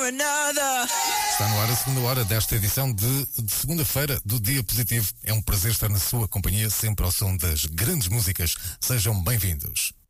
Está no ar a segunda hora desta edição de segunda-feira do Dia Positivo. É um prazer estar na sua companhia, sempre ao som das grandes músicas. Sejam bem-vindos.